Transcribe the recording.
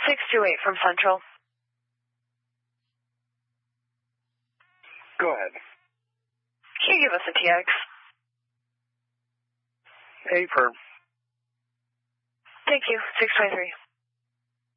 628 from Central. Go ahead. Can you give us a TX? Affirm. Thank you. 623.